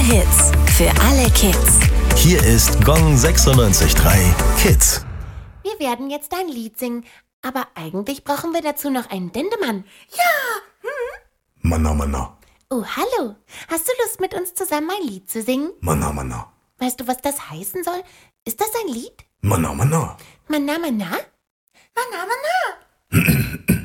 Hits für alle Kids. Hier ist Gong 96.3 Kids. Wir werden jetzt ein Lied singen, aber eigentlich brauchen wir dazu noch einen Dendemann. Manna, Manna. Oh, hallo. Hast du Lust, mit uns zusammen ein Lied zu singen? Manna, Manna. Weißt du, was das heißen soll? Ist das ein Lied? Manna, Manna. Manna, manna? Manna, manna.